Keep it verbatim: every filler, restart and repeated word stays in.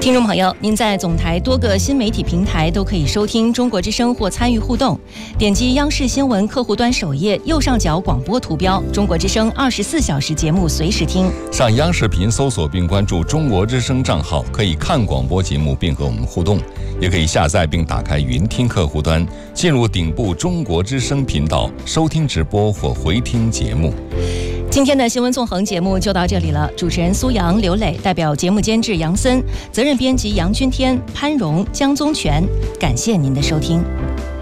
听众朋友，您在总台多个新媒体平台都可以收听中国之声或参与互动。点击央视新闻客户端首页右上角广播图标，中国之声二十四小时节目随时听。 上央视频搜索并关注中国之声账号，可以看广播节目并和我们互动，也可以下载并打开云听客户端，进入顶部中国之声频道收听直播或回听节目。 今天的新闻纵横节目就到这里了，主持人苏阳、刘磊，代表节目监制杨森，责任编辑杨君天、潘荣、江宗全，感谢您的收听。